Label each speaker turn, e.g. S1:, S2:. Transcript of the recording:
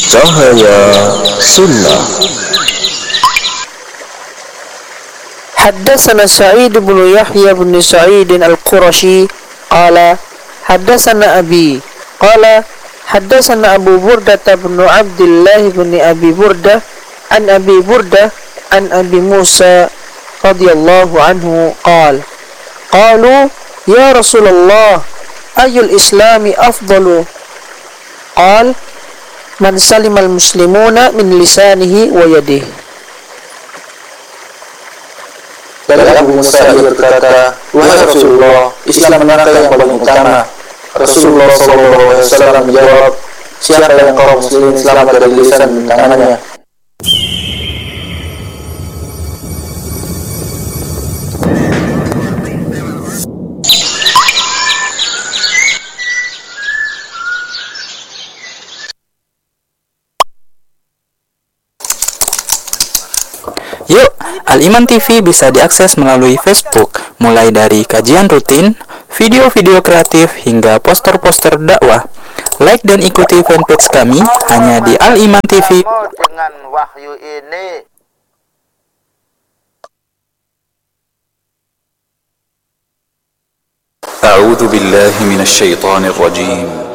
S1: Cahaya Sunnah.
S2: Haddatsana Sa'id bin Yahya bin Sa'id al-Qurashi qala haddatsana Abi qala haddatsana Abu Burdah bin Abdullah bin Abi Burdah an Abi Burdah an Abi Musa radhiyallahu anhu qala qalu ya Rasulullah ayul islami afdalu qala man salimal muslimuna min lisanihi wa yadihi.
S3: Dan Abu Musa berkata, wahai Rasulullah, Islam manakah yang paling utama? Rasulullah SAW menjawab, siapa yang kaum muslimin selamat dari lisan dan tangannya?
S4: Yuk, Al-Iman TV bisa diakses melalui Facebook, mulai dari kajian rutin, video-video kreatif, hingga poster-poster dakwah. Like dan ikuti fanpage kami hanya di Al-Iman TV.
S5: Dengan wahyu ini,
S1: A'udzu billahi minasy syaithanir rajim.